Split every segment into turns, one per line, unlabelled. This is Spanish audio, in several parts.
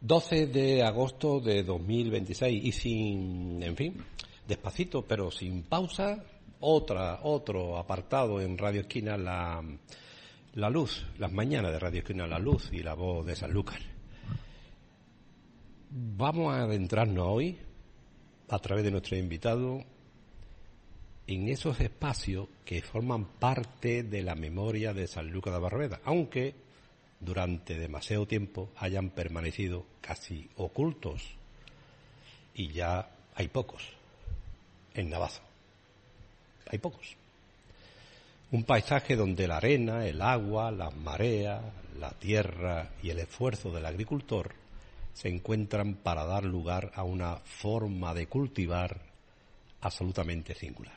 12 de agosto de 2026 y despacito, pero sin pausa, otro apartado en Radio Esquina, la luz, las mañanas de Radio Esquina, la luz y la voz de Sanlúcar. Vamos a adentrarnos hoy, a través de nuestro invitado, en esos espacios que forman parte de la memoria de Sanlúcar de Barrameda, aunque durante demasiado tiempo hayan permanecido casi ocultos, y ya hay pocos en Navazo. Hay pocos. Un paisaje donde la arena, el agua, las mareas, la tierra y el esfuerzo del agricultor se encuentran para dar lugar a una forma de cultivar absolutamente singular.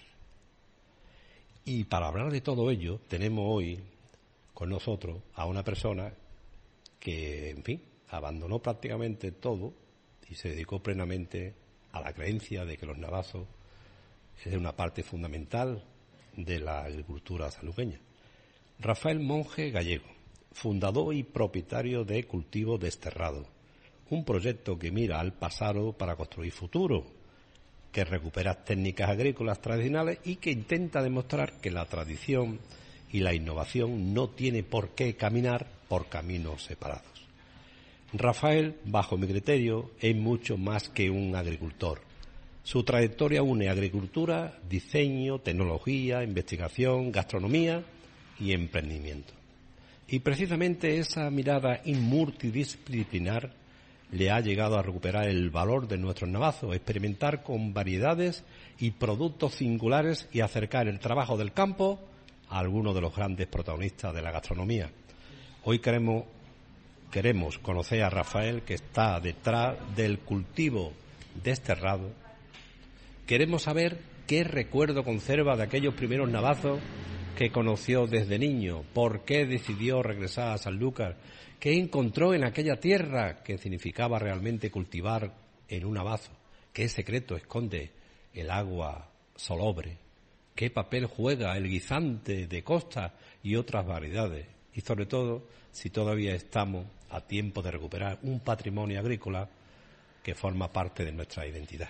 Y para hablar de todo ello, tenemos hoy con nosotros a una persona que, abandonó prácticamente todo y se dedicó plenamente a la creencia de que los navazos es una parte fundamental de la agricultura sanluqueña. Rafael Monge Gallego, fundador y propietario de Cultivo Desterrado, un proyecto que mira al pasado para construir futuro, que recupera técnicas agrícolas tradicionales y que intenta demostrar que la tradición y la innovación no tiene por qué caminar por caminos separados. Rafael, bajo mi criterio, es mucho más que un agricultor. Su trayectoria une agricultura, diseño, tecnología, investigación, gastronomía y emprendimiento. Y precisamente esa mirada multidisciplinar le ha llegado a recuperar el valor de nuestros navazos, experimentar con variedades y productos singulares y acercar el trabajo del campo a algunos de los grandes protagonistas de la gastronomía. Hoy queremos conocer a Rafael, que está detrás del Cultivo Desterrado. Queremos saber qué recuerdo conserva de aquellos primeros navazos que conoció desde niño, por qué decidió regresar a Sanlúcar, qué encontró en aquella tierra que significaba realmente cultivar en un navazo, qué secreto esconde el agua salobre, qué papel juega el guisante de costa y otras variedades, y sobre todo si todavía estamos a tiempo de recuperar un patrimonio agrícola que forma parte de nuestra identidad.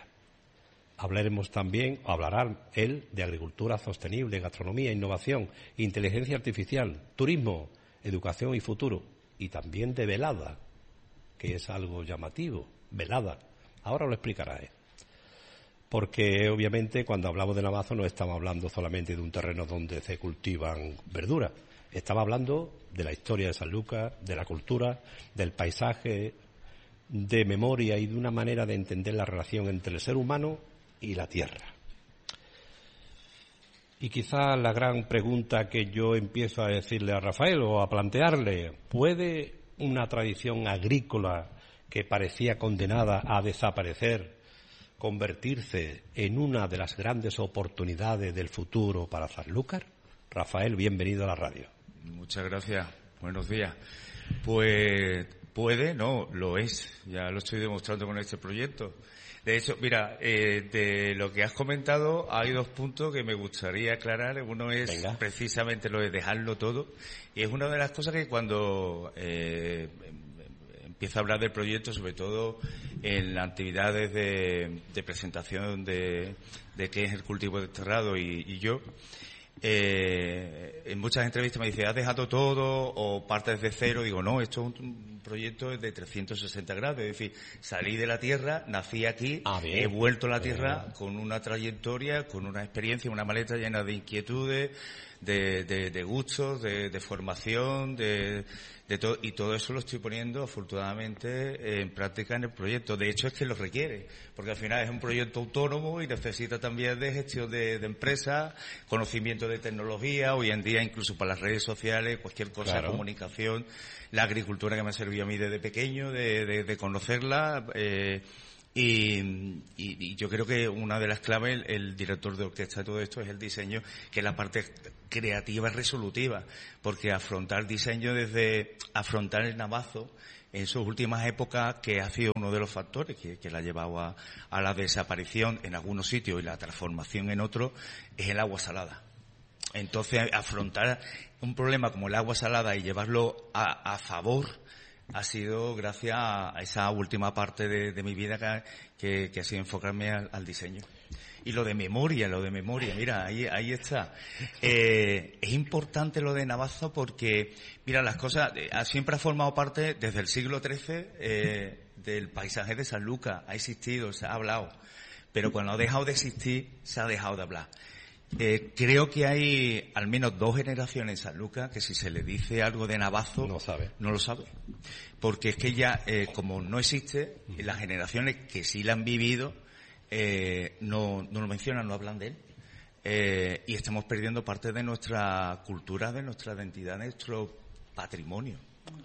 Hablará él de agricultura sostenible, gastronomía, innovación, inteligencia artificial, turismo, educación y futuro, y también de velada, que es algo llamativo, velada. Ahora lo explicará él. Porque obviamente cuando hablamos de navazo no estamos hablando solamente de un terreno donde se cultivan verduras. Estaba hablando de la historia de Sanlúcar, de la cultura, del paisaje, de memoria y de una manera de entender la relación entre el ser humano y la tierra. Y quizá la gran pregunta que yo empiezo a decirle a Rafael o a plantearle: ¿puede una tradición agrícola que parecía condenada a desaparecer convertirse en una de las grandes oportunidades del futuro para Sanlúcar? Rafael, bienvenido a la radio.
Muchas gracias. Buenos días. Pues puede, no, lo es. Ya lo estoy demostrando con este proyecto. De hecho, mira, de lo que has comentado hay dos puntos que me gustaría aclarar. Uno es precisamente lo de dejarlo todo. Y es una de las cosas que cuando empiezo a hablar del proyecto, sobre todo en las actividades de presentación de qué es el cultivo desterrado y yo, en muchas entrevistas me dice: ¿has dejado todo o partes de cero? Digo, no, esto es un proyecto de 360 grados, es decir, salí de la tierra, nací aquí, he vuelto a la tierra con una trayectoria, con una experiencia, una maleta llena de inquietudes, de gustos, de formación, de todo, y todo eso lo estoy poniendo afortunadamente en práctica en el proyecto. De hecho es que lo requiere, porque al final es un proyecto autónomo y necesita también de gestión de empresas, conocimiento de tecnología, hoy en día incluso para las redes sociales, cualquier cosa, claro, de comunicación, la agricultura que me ha servido a mí desde pequeño, de conocerla, y yo creo que una de las claves, el director de orquesta de todo esto, es el diseño, que es la parte creativa y resolutiva, porque afrontar diseño desde afrontar el navazo en sus últimas épocas, que ha sido uno de los factores que la ha llevado a la desaparición en algunos sitios y la transformación en otros, es el agua salada. Entonces, afrontar un problema como el agua salada y llevarlo a favor ha sido gracias a esa última parte de mi vida que ha sido enfocarme al diseño. Y lo de memoria, mira, ahí está. Es importante lo de Navazo porque, mira, las cosas, siempre ha formado parte desde el siglo XIII del paisaje de Sanlúcar, ha existido, se ha hablado, pero cuando ha dejado de existir, se ha dejado de hablar. Creo que hay al menos 2 generaciones en Sanlúcar que si se le dice algo de Navazo, no lo sabe. Porque es que ya, como no existe, las generaciones que sí la han vivido, no lo mencionan, no hablan de él. Y estamos perdiendo parte de nuestra cultura, de nuestra identidad, de nuestro patrimonio.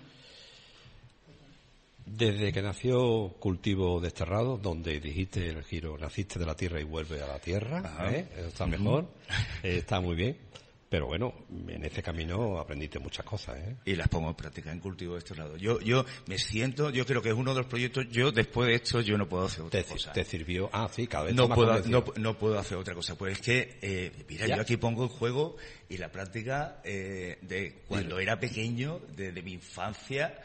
Desde que nació Cultivo Desterrado, donde dijiste el giro, naciste de la tierra y vuelve a la tierra, está mejor, está muy bien. Pero bueno, en ese camino aprendiste muchas cosas,
Y las pongo en práctica en Cultivo Desterrado. Yo me siento, yo creo que es uno de los proyectos, yo después de esto yo no puedo hacer otra cosa.
¿Te sirvió? Sí, cada vez
no puedo hacer otra cosa. Pues es que, mira, yo aquí pongo en juego y la práctica de cuando era pequeño, desde mi infancia,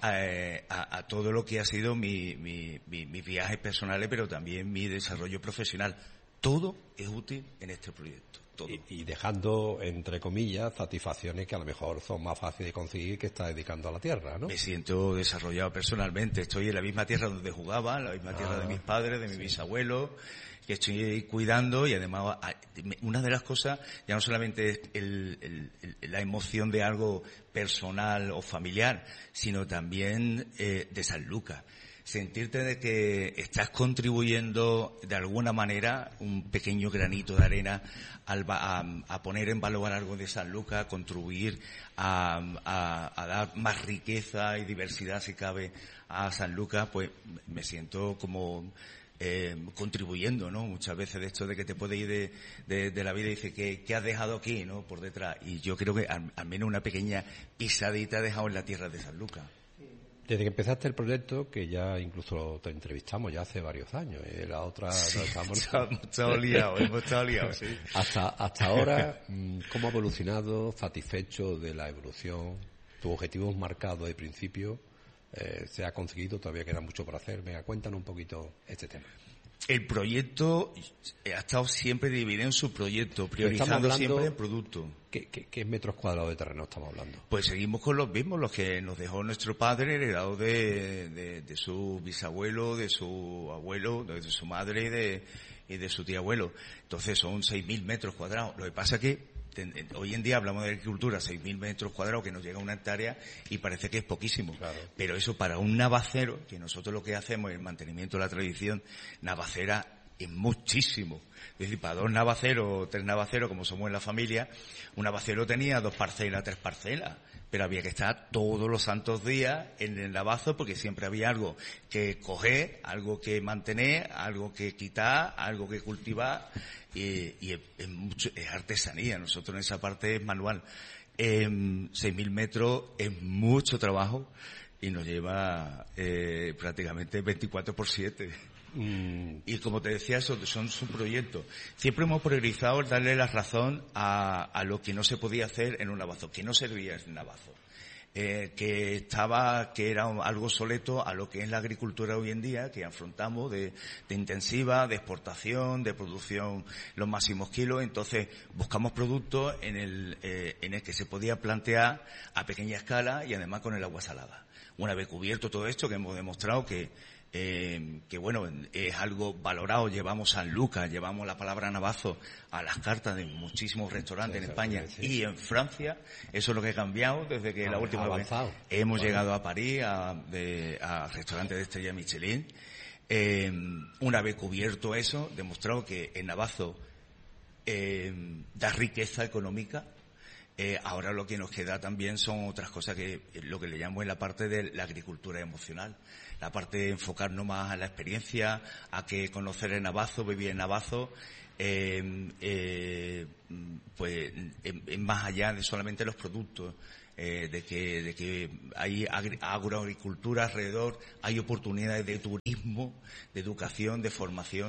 a todo lo que ha sido mis viajes personales, pero también mi desarrollo profesional. Todo es útil en este proyecto.
Y dejando, entre comillas, satisfacciones que a lo mejor son más fáciles de conseguir que estar dedicando a la tierra, ¿no?
Me siento desarrollado personalmente. Estoy en la misma tierra donde jugaba, en la misma tierra de mis padres, de mis bisabuelos, que estoy cuidando, y además una de las cosas ya no solamente es la emoción de algo personal o familiar, sino también de Sanlúcar. Sentirte de que estás contribuyendo de alguna manera un pequeño granito de arena a poner en valor algo de Sanlúcar, a contribuir a dar más riqueza y diversidad, si cabe, a Sanlúcar, pues me siento como contribuyendo, ¿no? Muchas veces de esto de que te puede ir de la vida y dice ¿qué has dejado aquí, no? Por detrás. Y yo creo que al menos una pequeña pisadita he dejado en la tierra de Sanlúcar.
Desde que empezaste el proyecto, que ya incluso te entrevistamos ya hace varios años, la otra...
Sí, hemos estado liados, sí.
Hasta ahora, ¿cómo ha evolucionado? ¿Satisfecho de la evolución? ¿Tus objetivos marcados de principio se ha conseguido? ¿Todavía queda mucho por hacer? Venga, cuéntanos un poquito este tema.
El proyecto ha estado siempre dividido en subproyectos, priorizando siempre el producto.
¿Qué metros cuadrados de terreno estamos hablando?
Pues seguimos con los mismos, los que nos dejó nuestro padre, heredado de su bisabuelo, de su abuelo, de su madre y de su tío abuelo. Entonces son 6.000 metros cuadrados. Lo que pasa es que hoy en día hablamos de agricultura, 6.000 metros cuadrados, que nos llega a una hectárea y parece que es poquísimo.
Claro.
Pero eso para un navacero, que nosotros lo que hacemos es el mantenimiento de la tradición navacera, es muchísimo. Es decir, para 2 navaceros o 3 navaceros, como somos en la familia, un navacero tenía 2 parcelas, 3 parcelas. Pero había que estar todos los santos días en el navazo porque siempre había algo que coger, algo que mantener, algo que quitar, algo que cultivar. Y es artesanía. Nosotros en esa parte es manual. 6.000 metros es mucho trabajo y nos lleva prácticamente 24/7. Y como te decía, son subproyectos. Siempre hemos priorizado el darle la razón a lo que no se podía hacer en un navazo, que no servía en un navazo. Que era algo obsoleto a lo que es la agricultura hoy en día, que afrontamos de intensiva, de exportación, de producción los máximos kilos. Entonces buscamos productos en el que se podía plantear a pequeña escala y además con el agua salada. Una vez cubierto todo esto, que hemos demostrado que bueno, es algo valorado, llevamos Sanlúcar, llevamos la palabra navazo a las cartas de muchísimos restaurantes en España y en Francia. Eso es lo que ha cambiado desde que la última vez hemos llegado a París a restaurantes de estrella Michelin. Una vez cubierto eso, demostrado que el navazo da riqueza económica. Ahora lo que nos queda también son otras cosas que lo que le llamo en la parte de la agricultura emocional, la parte de enfocarnos más a la experiencia, a que conocer el navazo, vivir el navazo, pues es más allá de solamente los productos, de que hay agroagricultura alrededor, hay oportunidades de turismo, de educación, de formación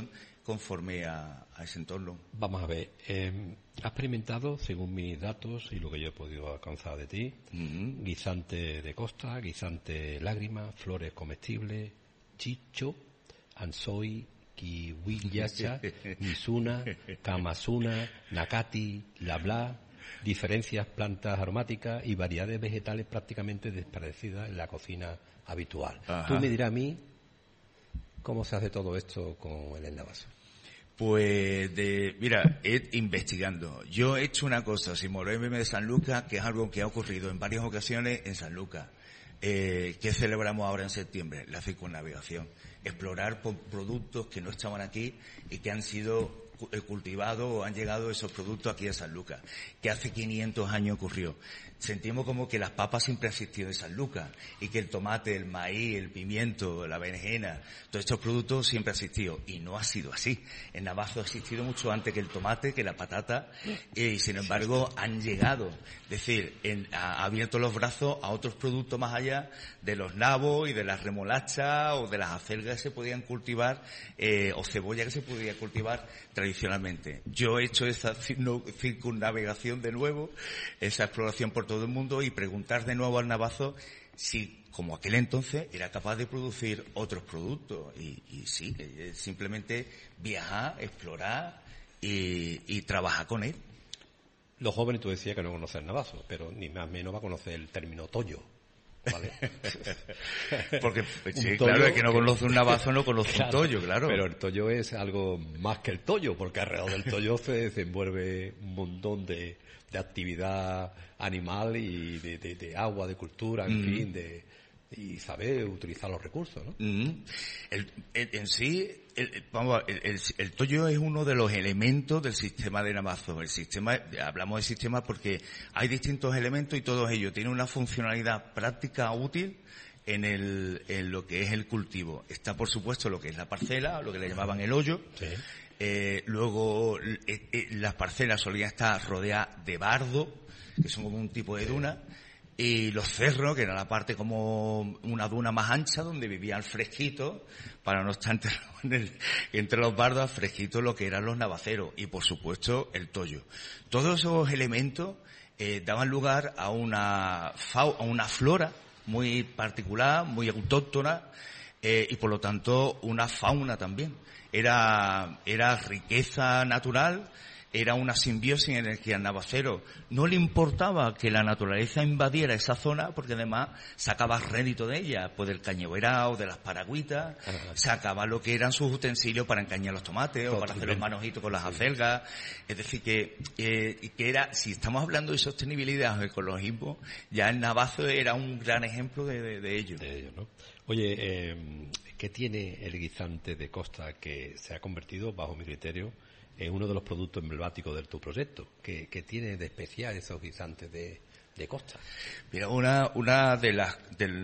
conforme a ese entorno.
Vamos a ver, has experimentado, según mis datos y lo que yo he podido alcanzar de ti, guisante de costa, guisante lágrima, flores comestibles, chicho, ansoi, kiwiyacha, misuna, kamasuna, nakati, labla, diferencias plantas aromáticas y variedades vegetales prácticamente desparecidas en la cocina habitual. Ajá. Tú me dirás a mí cómo se hace todo esto con el Navaso.
Pues, mira, investigando. Yo he hecho una cosa, sin moverme de Sanlúcar, que es algo que ha ocurrido en varias ocasiones en Sanlúcar, que celebramos ahora en septiembre, la circunnavegación. Explorar productos que no estaban aquí y que han sido cultivados o han llegado esos productos aquí a Sanlúcar, que hace 500 años ocurrió. Sentimos como que las papas siempre han existido en Sanlúcar y que el tomate, el maíz, el pimiento, la berenjena, todos estos productos siempre han existido. Y no ha sido así. En Navazo ha existido mucho antes que el tomate, que la patata, y sin embargo han llegado. Es decir, ha abierto los brazos a otros productos más allá de los nabos y de las remolachas o de las acelgas que se podían cultivar, o cebolla que se podía cultivar tradicionalmente. Yo he hecho esa circunnavegación de nuevo, esa exploración por todo el mundo y preguntar de nuevo al Navazo si, como aquel entonces, era capaz de producir otros productos. Y sí, simplemente viajar, explorar y trabajar con él.
Los jóvenes, tú decías que no conocen el Navazo, pero ni más ni menos va a conocer el término tollo. ¿Vale?
Porque, sí, claro, el que no conoce un Navazo no conoce un tollo, claro.
Pero el tollo es algo más que el tollo, porque alrededor del tollo se desenvuelve un montón de actividad animal y de agua, de cultura, en fin, y saber utilizar los recursos, ¿no?
En sí, el tollo es uno de los elementos del sistema de Navazo. Hablamos de sistema porque hay distintos elementos y todos ellos tienen una funcionalidad práctica útil en lo que es el cultivo. Está, por supuesto, lo que es la parcela, lo que le llamaban el hoyo. Sí. Luego, las parcelas solían estar rodeadas de bardo, que son como un tipo de duna. Y los cerros, que era la parte como una duna más ancha, donde vivían fresquitos, para no estar entre los bardos, fresquitos lo que eran los navaceros. Y, por supuesto, el tollo. Todos esos elementos daban lugar a una flora muy particular, muy autóctona, y, por lo tanto, una fauna también. Era riqueza natural. Era una simbiosis en el que al navacero no le importaba que la naturaleza invadiera esa zona, porque además sacaba rédito de ella, pues del cañaveral, de las paragüitas, sacaba lo que eran sus utensilios para encañar los tomates o para hacer los manojitos con las acelgas. Es decir, que era, si estamos hablando de sostenibilidad o ecologismo, ya el Navazo era un gran ejemplo de ello.
De ello, ¿no? Oye, ¿qué tiene el guisante de costa que se ha convertido, bajo mi criterio, es uno de los productos emblemáticos de tu proyecto? ¿Qué tiene de especial esos guisantes de costa?
Mira, una de las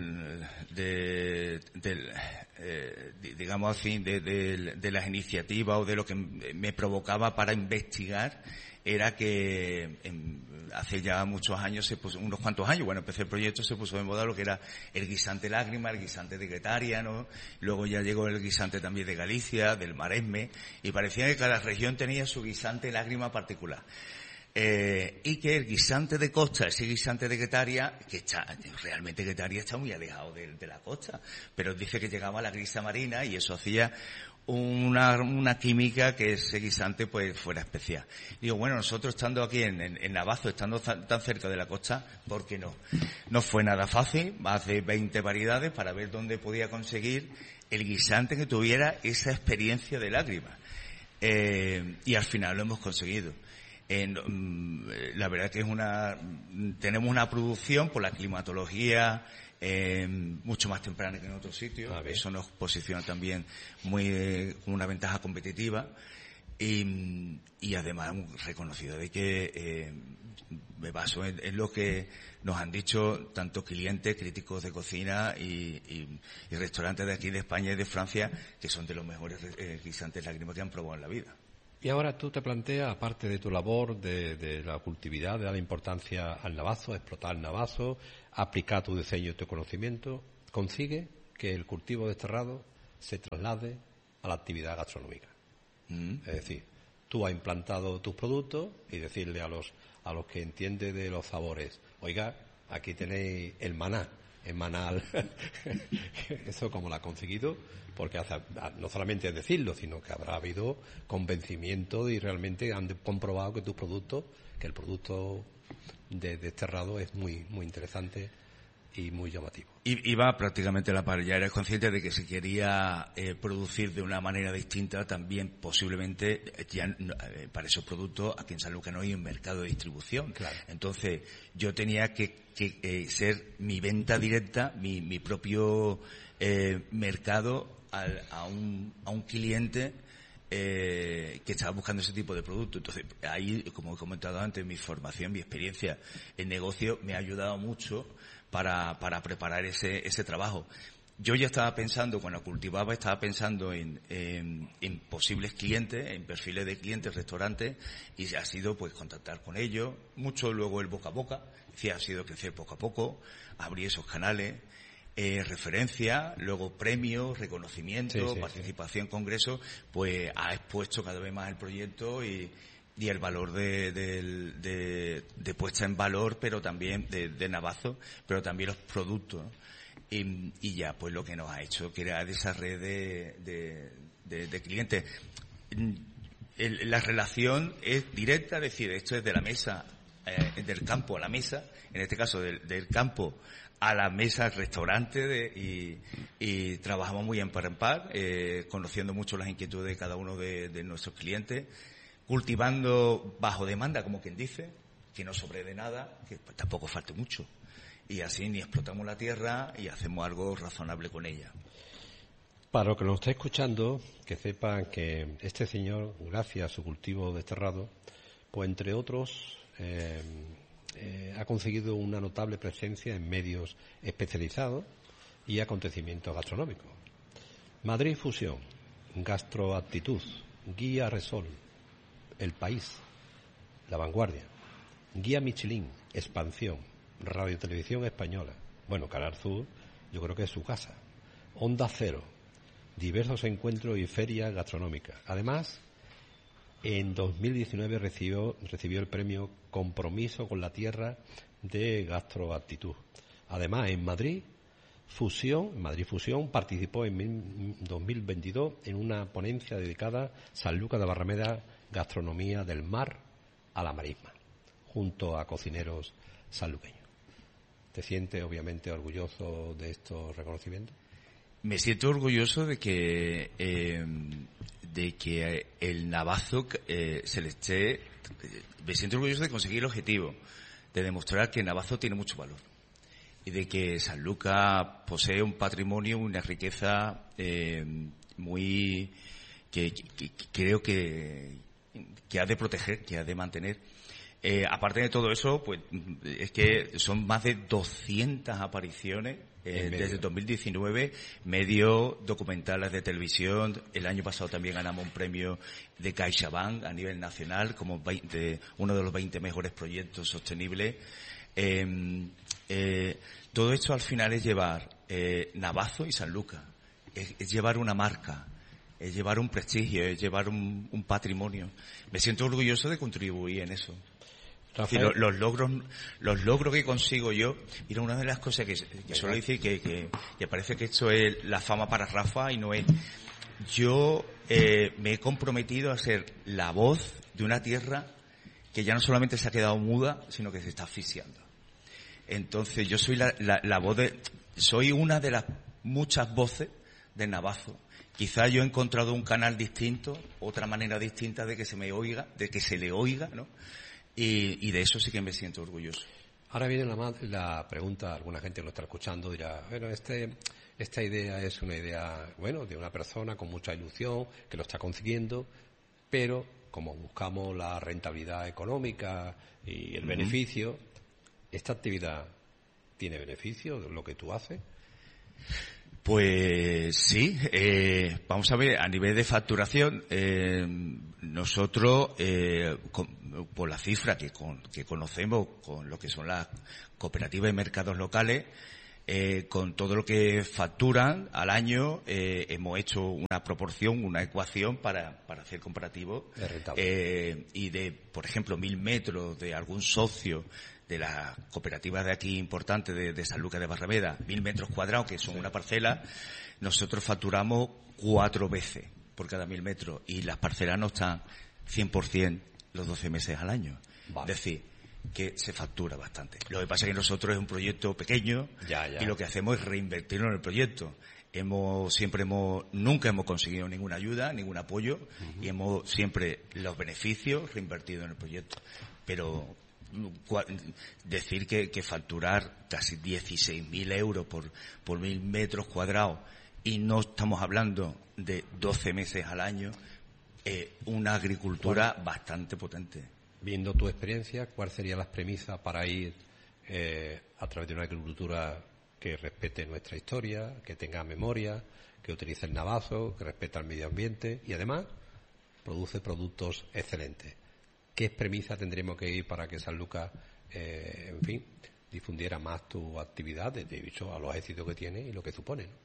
digamos así, de las iniciativas o de lo que me provocaba para investigar era que hace ya muchos años, unos cuantos años, empecé el proyecto, se puso de moda lo que era el guisante lágrima, el guisante de Guetaria, ¿no? Luego ya llegó el guisante también de Galicia, del Maresme, y parecía que cada región tenía su guisante lágrima particular. Y que el guisante de costa, ese guisante de Guetaria, realmente Guetaria está muy alejado de la costa, pero dice que llegaba a la grisa marina y eso hacía una química que ese guisante pues fuera especial. Digo, bueno, nosotros estando aquí en Navazo, estando tan cerca de la costa, ¿por qué no? No fue nada fácil, más de 20 variedades para ver dónde podía conseguir el guisante que tuviera esa experiencia de lágrima. Y al final lo hemos conseguido. La verdad que tenemos una producción por la climatología mucho más temprana que en otros sitios. Eso nos posiciona también con una ventaja competitiva y además reconocido de que me baso en lo que nos han dicho tanto clientes, críticos de cocina y restaurantes de aquí de España y de Francia, que son de los mejores guisantes lágrimas que han probado en la vida.
Y ahora tú te planteas, aparte de tu labor de la cultividad, de dar importancia al Navazo, explotar el Navazo, aplicar tu diseño y tu conocimiento, consigue que el cultivo desterrado se traslade a la actividad gastronómica. Es decir, tú has implantado tus productos y decirle a los que entienden de los sabores, oiga, aquí tenéis el maná, eso como lo ha conseguido, porque no solamente es decirlo, sino que habrá habido convencimiento y realmente han comprobado que que el producto de Desterrado es muy, muy interesante y muy llamativo.
Iba prácticamente a la par. Ya eres consciente de que si quería producir de una manera distinta, también posiblemente para esos productos aquí en Sanlúcar no hay un mercado de distribución.
Claro.
Entonces yo tenía que ser mi venta directa, mi propio mercado a un cliente que estaba buscando ese tipo de producto. Entonces ahí, como he comentado antes, mi formación, mi experiencia en negocio me ha ayudado mucho para preparar ese trabajo. Yo ya estaba pensando, cuando cultivaba, en posibles clientes, en perfiles de clientes, restaurantes, y ha sido pues contactar con ellos, mucho luego el boca a boca, ha sido crecer poco a poco, abrir esos canales, referencia, luego premios, reconocimiento, participación en congresos, pues ha expuesto cada vez más el proyecto y el valor de puesta en valor, pero también de Navazo, pero también los productos, ¿no? Y ya pues lo que nos ha hecho crear esa red de clientes. La relación es directa, es decir, esto es de la mesa, del campo a la mesa, en este caso del campo a la mesa, al restaurante, y trabajamos muy en par, conociendo mucho las inquietudes de cada uno de nuestros clientes, cultivando bajo demanda, como quien dice, que no sobre de nada, que tampoco falte mucho. Y así ni explotamos la tierra y hacemos algo razonable con ella.
Para los que nos esté escuchando, que sepan que este señor, gracias a su cultivo desterrado, pues entre otros, ha conseguido una notable presencia en medios especializados y acontecimientos gastronómicos. Madrid Fusión, Gastroactitud, Guía Resol, El País, La Vanguardia, Guía Michelin, Expansión, Radio Televisión Española, bueno, Canal Sur, yo creo que es su casa, Onda Cero, diversos encuentros y ferias gastronómicas. Además, en 2019 recibió el premio Compromiso con la Tierra de Gastroactitud. Además, en Madrid Fusión participó en 2022 en una ponencia dedicada a Sanlúcar de Barrameda, gastronomía del mar a la marisma, junto a cocineros sanluqueños. ¿Te sientes obviamente orgulloso de estos reconocimientos?
Me siento orgulloso de que el Navazo se le esté... Me siento orgulloso de conseguir el objetivo, de demostrar que el Navazo tiene mucho valor y de que Sanlúcar posee un patrimonio, una riqueza muy... que creo que ha de proteger, que ha de mantener. Aparte de todo eso, pues es que son más de 200 apariciones desde 2019, medios, documentales de televisión. El año pasado también ganamos un premio de CaixaBank a nivel nacional como uno de los 20 mejores proyectos sostenibles. Todo esto al final es llevar Navazo y Sanlúcar, es llevar una marca, es llevar un prestigio, es llevar un patrimonio. Me siento orgulloso de contribuir en eso. Rafael. Los logros que consigo yo, mira, una de las cosas que suelo decir que parece que esto es la fama para Rafa y no es. Yo me he comprometido a ser la voz de una tierra que ya no solamente se ha quedado muda, sino que se está asfixiando. Entonces yo soy la voz soy una de las muchas voces de Navazo. Quizá yo he encontrado un canal distinto, otra manera distinta de que se me oiga, de que se le oiga, ¿no? Y de eso sí que me siento orgulloso.
Ahora viene la pregunta, alguna gente lo está escuchando, dirá, bueno, esta idea es una idea, bueno, de una persona con mucha ilusión, que lo está consiguiendo, pero como buscamos la rentabilidad económica y el beneficio, ¿esta actividad tiene beneficio, lo que tú haces?
Pues sí, vamos a ver, a nivel de facturación, nosotros, por la cifra que conocemos con lo que son las cooperativas y mercados locales, con todo lo que facturan al año, hemos hecho una proporción, una ecuación para hacer comparativos. Y de, por ejemplo, 1.000 metros de algún socio de las cooperativas de aquí importantes de Sanlúcar de Barrameda, 1.000 metros cuadrados, que son una parcela, nosotros facturamos 4 veces por cada 1.000 metros, y las parcelas no están 100% los 12 meses al año. Vale. Es decir, que se factura bastante. Lo que pasa es que nosotros es un proyecto pequeño y lo que hacemos es reinvertirlo en el proyecto. Nunca hemos conseguido ninguna ayuda, ningún apoyo, y hemos siempre los beneficios reinvertidos en el proyecto. Pero decir que facturar casi 16.000 euros por 1.000 metros cuadrados, y no estamos hablando de 12 meses al año, una agricultura bastante potente.
Viendo tu experiencia, ¿cuáles serían las premisas para ir a través de una agricultura que respete nuestra historia, que tenga memoria, que utilice el navazo, que respete al medio ambiente y además produce productos excelentes? ¿Qué premisa tendremos que ir para que Sanlúcar, en fin, difundiera más tu actividad, debido a los éxitos que tiene y lo que supone, ¿no?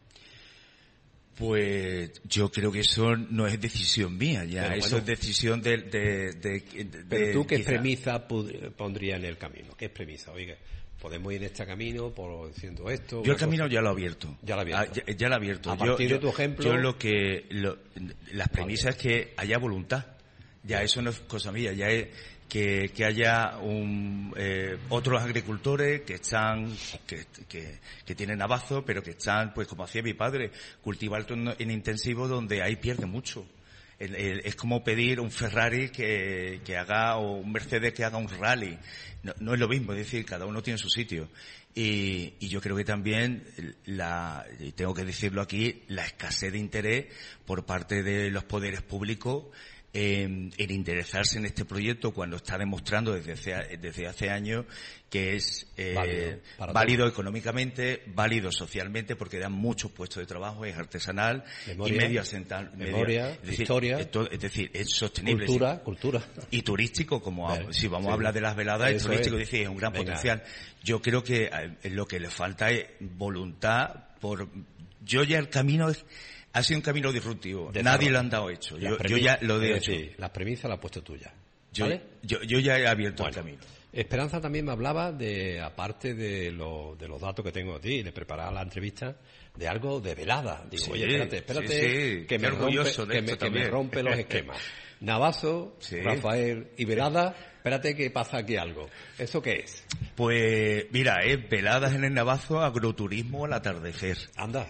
Pues yo creo que eso no es decisión mía, ya. Pero eso bueno, es decisión de
Pero tú, ¿qué premisa pondrías en el camino? ¿Qué es premisa? Oiga, podemos ir en este camino por diciendo esto.
Yo el camino ya lo he abierto.
Ya lo he abierto.
Ya lo he abierto.
A partir de tu ejemplo.
Yo las premisas es que haya voluntad. Ya eso no es cosa mía, ya es que haya otros agricultores que tienen navazo, pero que están, pues como hacía mi padre, cultivar en intensivo donde ahí pierde mucho. Es como pedir un Ferrari que haga, o un Mercedes que haga un rally. No es lo mismo, es decir, cada uno tiene su sitio. Y yo creo que también y tengo que decirlo aquí, la escasez de interés por parte de los poderes públicos en interesarse en este proyecto, cuando está demostrando desde hace años que es válido económicamente, válido socialmente, porque dan muchos puestos de trabajo, es artesanal,
memoria,
y medio asental,
memoria, historia,
es decir, es sostenible,
cultura
y turístico, si vamos a hablar de las veladas, es turístico, es decir, es un gran potencial. Yo creo que lo que le falta es voluntad. Yo ya el camino ha sido un camino disruptivo. Nadie lo han dado hecho. Yo ya lo he hecho.
Sí, las premisas las has puesto tuya.
¿Vale? Yo ya he abierto el camino.
Esperanza también me hablaba aparte de los datos que tengo de ti, de preparar la entrevista, de algo de velada. Digo, oye, espérate, que me rompe los esquemas. Navazo, Rafael y velada, espérate que pasa aquí algo. ¿Eso qué es?
Pues mira, es veladas en el Navazo, agroturismo al atardecer.
Anda.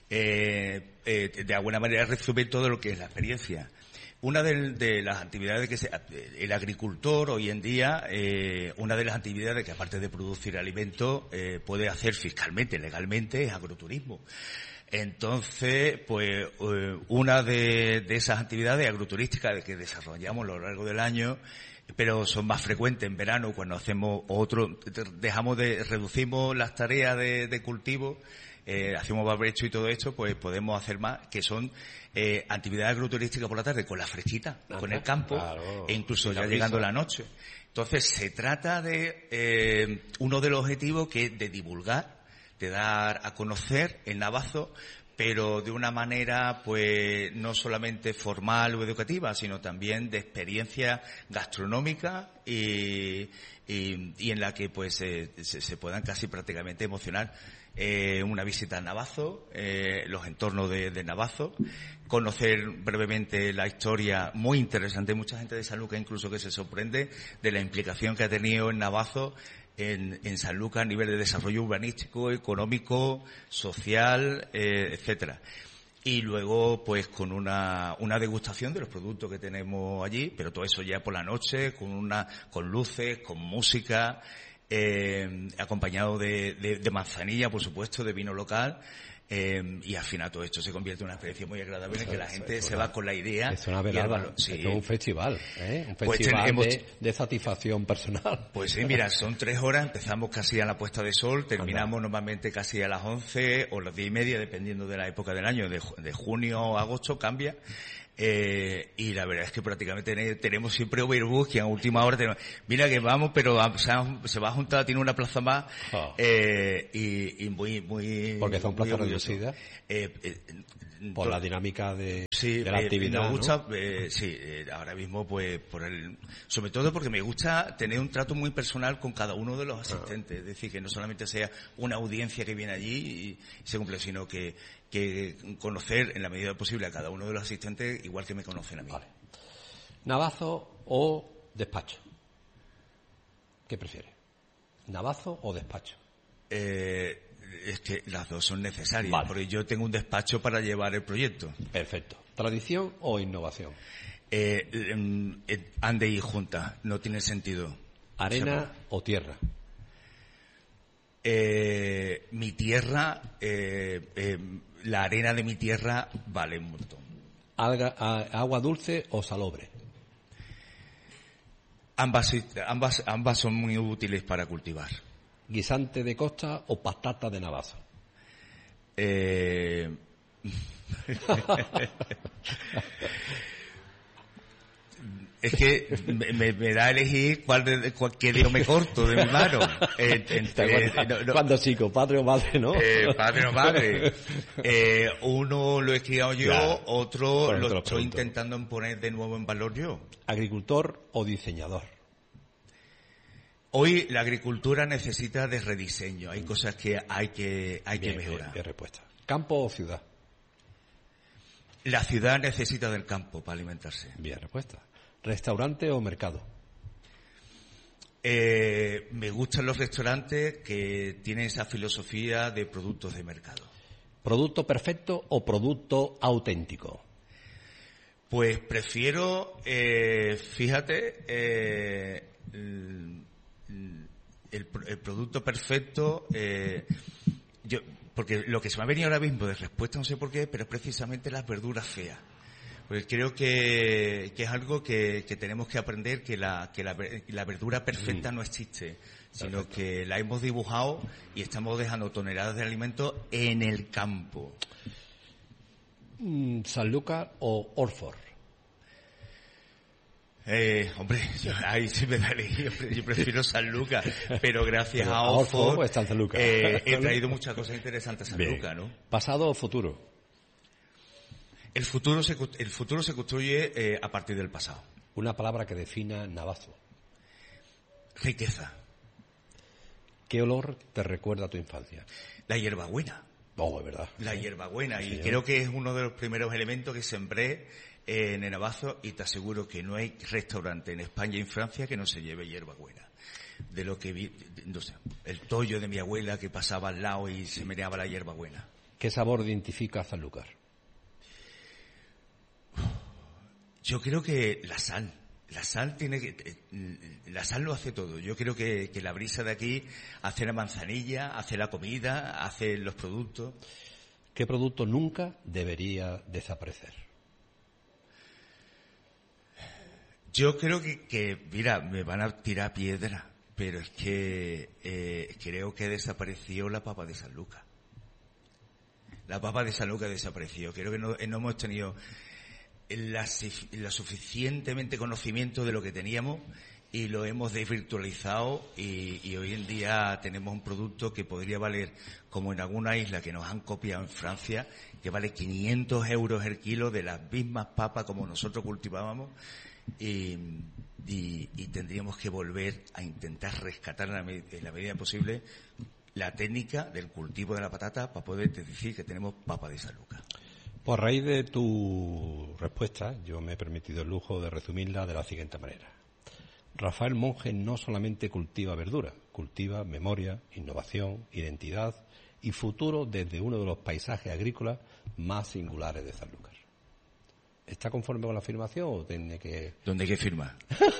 De alguna manera resume todo lo que es la experiencia. Una de las actividades el agricultor hoy en día, una de las actividades que aparte de producir alimentos puede hacer fiscalmente, legalmente, es agroturismo. Entonces, pues una de esas actividades agroturísticas que desarrollamos a lo largo del año, pero son más frecuentes en verano, cuando hacemos reducimos las tareas de cultivo, hacemos barbecho y todo esto, pues podemos hacer más, que son actividades agroturísticas por la tarde, con la fresquita, con el campo, claro, e incluso ya llegando la noche. Entonces se trata de uno de los objetivos, que es de divulgar, de dar a conocer el Navazo, pero de una manera pues no solamente formal o educativa, sino también de experiencia gastronómica y en la que pues se puedan casi prácticamente emocionar. Una visita a Navazo, los entornos de Navazo, conocer brevemente la historia, muy interesante, mucha gente de Sanlúcar incluso que se sorprende de la implicación que ha tenido en Navazo en Sanlúcar a nivel de desarrollo urbanístico, económico, social, etcétera. Y luego, pues, con una degustación de los productos que tenemos allí, pero todo eso ya por la noche, con luces, con música, acompañado de manzanilla, por supuesto, de vino local, y al final todo esto se convierte en una experiencia muy agradable en que la gente se va con la idea.
Es una velada, es un festival, un festival de satisfacción personal.
Pues sí, mira, son 3 horas, empezamos casi a la puesta de sol, terminamos normalmente casi a las 11 o las 10:30, dependiendo de la época del año, de junio o agosto cambia. Y la verdad es que prácticamente tenemos siempre overbook, que a última hora tenemos, mira que vamos, pero se va a juntar, tiene una plaza más, y muy...
Porque son plazas reducidas. Por la dinámica de la actividad,
me gusta,
¿no?
Ahora mismo pues sobre todo porque me gusta tener un trato muy personal con cada uno de los asistentes, es decir, que no solamente sea una audiencia que viene allí y se cumple, sino que conocer en la medida posible a cada uno de los asistentes igual que me conocen a mí.
Vale. ¿Navazo o despacho? ¿Qué prefieres? ¿Navazo o despacho?
Es que las dos son necesarias,
vale.
Porque yo tengo un despacho para llevar el proyecto.
Perfecto. ¿Tradición o innovación?
Han de ir juntas, no tiene sentido.
¿Arena o tierra?
Mi tierra, la arena de mi tierra vale un montón.
¿Agua dulce o salobre?
Ambas son muy útiles para cultivar.
¿Guisante de costa o patata de navazo?
Es que me da a elegir qué dedo me corto de mi mano.
Cuando chico, padre o madre, ¿no?
Padre o madre. Uno lo he criado yo, claro. Otro lo estoy intentando poner de nuevo en valor yo.
¿Agricultor o diseñador?
Hoy la agricultura necesita de rediseño. Hay cosas que hay que mejorar.
Bien respuesta. ¿Campo o ciudad?
La ciudad necesita del campo para alimentarse.
Bien respuesta. ¿Restaurante o mercado?
Me gustan los restaurantes que tienen esa filosofía de productos de mercado.
¿Producto perfecto o producto auténtico?
Pues prefiero, fíjate, el producto perfecto, porque lo que se me ha venido ahora mismo de respuesta, no sé por qué, pero es precisamente las verduras feas. Porque creo que es algo que tenemos que aprender, que la verdura perfecta no existe, sino que la hemos dibujado y estamos dejando toneladas de alimentos en el campo.
¿Sanlúcar o Orford?
Hombre, ahí sí me da elegir, yo prefiero Sanlúcar, pero gracias a Orford
pues está en Sanlúcar.
He traído muchas cosas interesantes a Sanlúcar, ¿no?
¿Pasado o futuro?
El futuro se construye a partir del pasado.
Una palabra que defina Navazo.
Riqueza.
¿Qué olor te recuerda a tu infancia?
La hierbabuena.
Oh, es verdad.
La hierbabuena. Sí, y creo que es uno de los primeros elementos que sembré en el Navazo, y te aseguro que no hay restaurante en España y en Francia que no se lleve hierbabuena. De lo que vi, no sé, el tollo de mi abuela que pasaba al lado y se meneaba la hierbabuena.
¿Qué sabor identifica a Sanlúcar?
Yo creo que la sal. La sal la sal lo hace todo. Yo creo que la brisa de aquí hace la manzanilla, hace la comida, hace los productos.
¿Qué producto nunca debería desaparecer?
Yo creo que mira, me van a tirar piedra, pero es que creo que desapareció la papa de Sanlúcar. La papa de Sanlúcar desapareció. Creo que no hemos tenido la suficientemente conocimiento de lo que teníamos y lo hemos desvirtualizado y hoy en día tenemos un producto que podría valer, como en alguna isla que nos han copiado en Francia, que vale 500 euros el kilo de las mismas papas como nosotros cultivábamos, y tendríamos que volver a intentar rescatar en la medida posible la técnica del cultivo de la patata para poder decir que tenemos papa de Sanlúcar.
Pues a raíz de tu respuesta, yo me he permitido el lujo de resumirla de la siguiente manera. Rafael Monge no solamente cultiva verdura, cultiva memoria, innovación, identidad y futuro desde uno de los paisajes agrícolas más singulares de Sanlúcar. ¿Está conforme con la afirmación o tiene que...?
¿Dónde hay que firmar?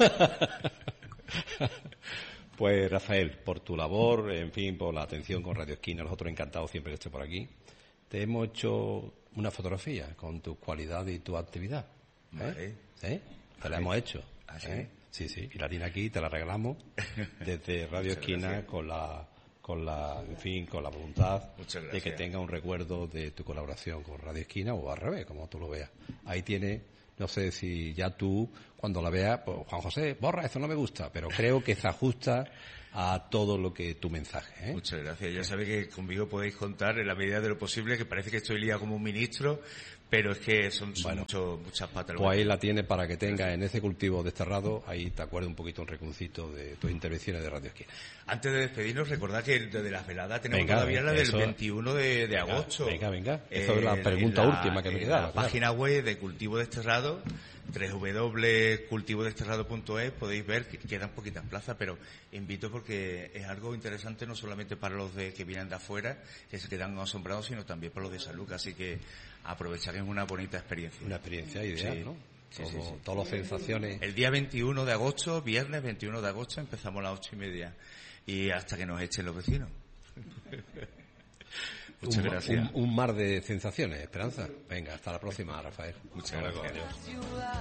Pues Rafael, por tu labor, en fin, por la atención con Radio Esquina, nosotros encantados siempre que estés por aquí, te hemos hecho una fotografía con tu cualidad y tu actividad.
Vale.
¿Sí? Te la hemos hecho.
¿Ah, sí?
Sí, sí. Y la tiene aquí, te la regalamos desde Radio Esquina con la voluntad de que tenga un recuerdo de tu colaboración con Radio Esquina o al revés, como tú lo veas. Ahí tiene No sé si ya tú, cuando la veas, pues Juan José, borra, esto no me gusta, pero creo que se ajusta a todo lo que tu mensaje, ¿eh?
Muchas gracias. Ya sabéis que conmigo podéis contar en la medida de lo posible, que parece que estoy liado como un ministro, pero es que son muchas patas.
Pues ahí la tienes para que tengas en ese cultivo desterrado, ahí te acuerdes un poquito un rinconcito de tus intervenciones de Radio Esquina.
Antes de despedirnos, recordad que de las veladas tenemos todavía la del 21 de agosto.
Venga. Esa es la pregunta última que me quedaba.
La página web de Cultivo Desterrado, www.cultivodesterrado.es, podéis ver que quedan poquitas plazas, pero invito porque es algo interesante no solamente para los que vienen de afuera, que se quedan asombrados, sino también para los de Sanlúcar, así que aprovechar, es una bonita experiencia.
Una experiencia ideal,
sí.
¿no?
Sí.
Todas las sensaciones.
El día 21 de agosto, viernes 21 de agosto, empezamos a las 8:30 y hasta que nos echen los vecinos. Muchas gracias.
Un mar de sensaciones, Esperanza. Venga, hasta la próxima, Rafael.
Muchas gracias. Adiós.